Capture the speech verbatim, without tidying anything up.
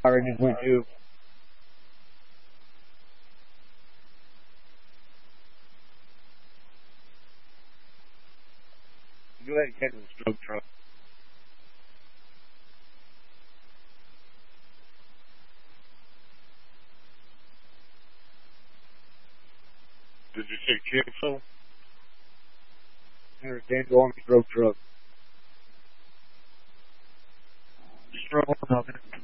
fire just went to. Go ahead and catch the stroke truck. Did you say cancel? I understand. Go on the stroke truck. Stroke, nothing.